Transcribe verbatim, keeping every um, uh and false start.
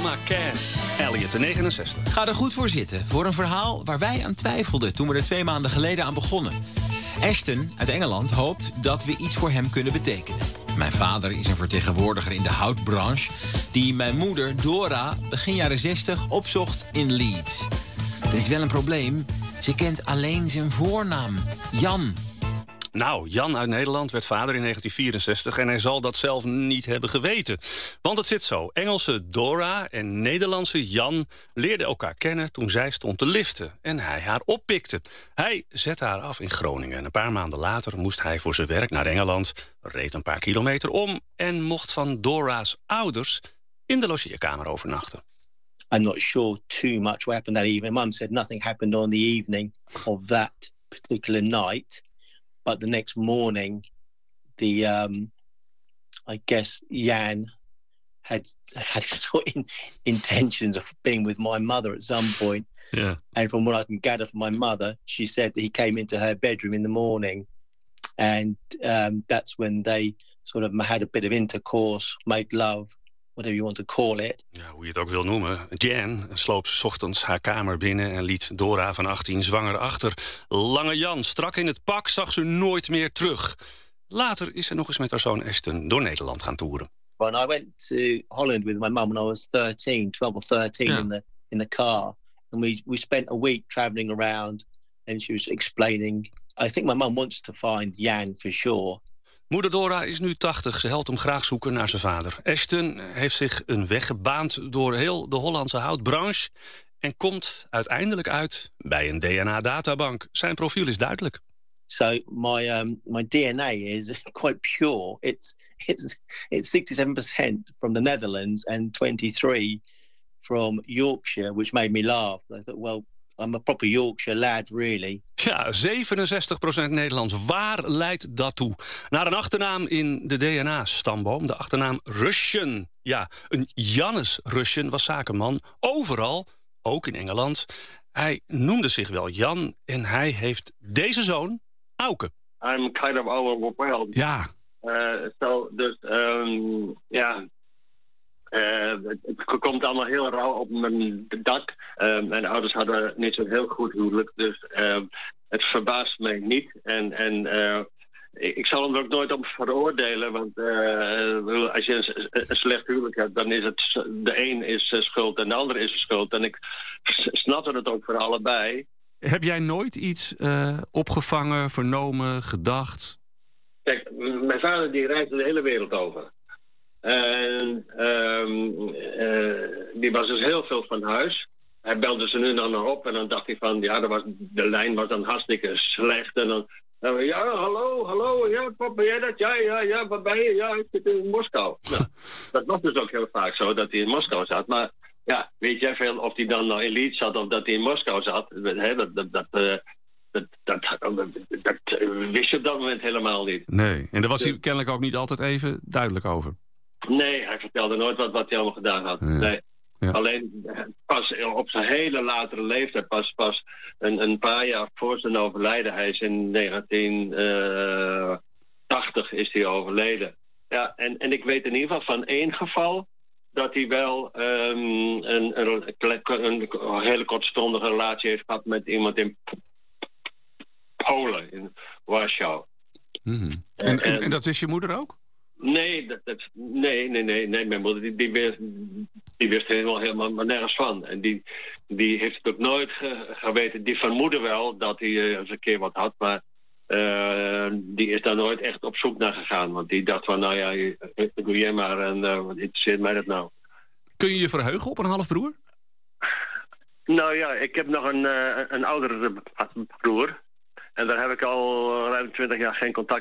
Mama Cass, Elliot de negenenzestig. Ga er goed voor zitten, voor een verhaal waar wij aan twijfelden toen we er twee maanden geleden aan begonnen. Ashton uit Engeland hoopt dat we iets voor hem kunnen betekenen. Mijn vader is een vertegenwoordiger in de houtbranche die mijn moeder Dora begin jaren zestig opzocht in Leeds. Er is wel een probleem. Ze kent alleen zijn voornaam, Jan. Nou, Jan uit Nederland werd vader in negentien vierenzestig... en hij zal dat zelf niet hebben geweten. Want het zit zo. Engelse Dora en Nederlandse Jan leerden elkaar kennen toen zij stond te liften en hij haar oppikte. Hij zette haar af in Groningen en een paar maanden later moest hij voor zijn werk naar Engeland, reed een paar kilometer om en mocht van Dora's ouders in de logeerkamer overnachten. I'm not sure too much what happened that evening. Mum said nothing happened on the evening of that particular night. But the next morning, the um, I guess Jan had had sort of in, intentions of being with my mother at some point. Yeah. And from what I can gather from my mother, she said that he came into her bedroom in the morning, and um, that's when they sort of had a bit of intercourse, made love, whatever you want to call it. Ja, hoe je het ook wil noemen. Jan sloop 's ochtends haar kamer binnen en liet Dora van achttien zwanger achter. Lange Jan, strak in het pak, zag ze nooit meer terug. Later is ze nog eens met haar zoon Ashton door Nederland gaan toeren. When I went to Holland with my mum when I was thirteen, twelve or thirteen yeah. in the in the car, and we we spent a week traveling around, and she was explaining. I think my mum wants to find Jan for sure. Moeder Dora is nu tachtig. Ze helpt hem graag zoeken naar zijn vader. Ashton heeft zich een weg gebaand door heel de Hollandse houtbranche en komt uiteindelijk uit bij een D N A-databank. Zijn profiel is duidelijk. So my um, my D N A is quite pure. It's it's it's sixty-seven percent from the Netherlands and twenty-three from Yorkshire, which made me laugh. I thought, well, I'm a proper Yorkshire lad, really. Ja, zevenenzestig procent Nederlands. Waar leidt dat toe? Naar een achternaam in de D N A-stamboom, de achternaam Russian. Ja, een Jannes Russian was zakenman. Overal, ook in Engeland. Hij noemde zich wel Jan en hij heeft deze zoon, Auke. I'm kind of overwhelmed. Ja. Uh, so, dus, um, ja... Uh, het komt allemaal heel rauw op mijn dak. Uh, mijn ouders hadden niet zo'n heel goed huwelijk, dus uh, het verbaast mij niet. En, en uh, ik, ik zal hem er ook nooit op veroordelen, want uh, als je een, een slecht huwelijk hebt, dan is het de een is schuld en de ander is schuld. En ik snapte het ook voor allebei. Heb jij nooit iets uh, opgevangen, vernomen, gedacht? Kijk, mijn vader die reisde de hele wereld over. En um, uh, die was dus heel veel van huis. Hij belde ze nu en dan nog op en dan dacht hij van, ja, was, de lijn was dan hartstikke slecht. En dan, uh, ja, hallo, hallo, ja, wat ben jij dat? Ja, ja, ja, waar ben je? Ja, ik zit in Moskou. Nou, dat was dus ook heel vaak zo, dat hij in Moskou zat. Maar ja, weet jij veel of hij dan nog in Leeds zat of dat hij in Moskou zat? He, dat, dat, dat, uh, dat, dat, dat, dat wist je op dat moment helemaal niet. Nee, en daar was hij kennelijk ook niet altijd even duidelijk over. Nee, hij vertelde nooit wat, wat hij allemaal gedaan had. Ja. Nee. Ja. Alleen pas op zijn hele latere leeftijd, pas, pas een, een paar jaar voor zijn overlijden. Hij is in negentien tachtig is hij overleden. Ja, en, en ik weet in ieder geval van één geval dat hij wel um, een, een, een, een hele kortstondige relatie heeft gehad met iemand in Polen, in Warschau. Mm-hmm. En, en, en dat is je moeder ook? Nee, dat, dat, nee, nee, nee, nee, mijn moeder die, die, wist, die wist helemaal, helemaal nergens van. En die, die heeft het ook nooit ge, geweten. Die vermoedde wel dat hij uh, eens een keer wat had, maar uh, die is daar nooit echt op zoek naar gegaan. Want die dacht van, nou ja, doe jij maar en uh, wat interesseert mij dat nou? Kun je je verheugen op een halfbroer? Nou ja, ik heb nog een, uh, een oudere broer. En daar heb ik al ruim twintig jaar geen contact